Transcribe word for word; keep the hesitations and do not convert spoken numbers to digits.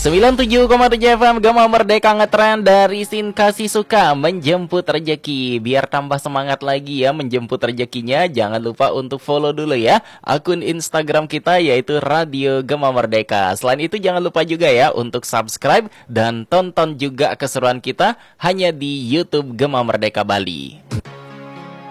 sembilan puluh tujuh koma tujuh F M Gema Merdeka ngetren dari Sin Kasih Suka menjemput rejeki. Biar tambah semangat lagi ya menjemput rejekinya, jangan lupa untuk follow dulu ya akun Instagram kita yaitu Radio Gema Merdeka. Selain itu jangan lupa juga ya untuk subscribe dan tonton juga keseruan kita hanya di YouTube Gema Merdeka Bali.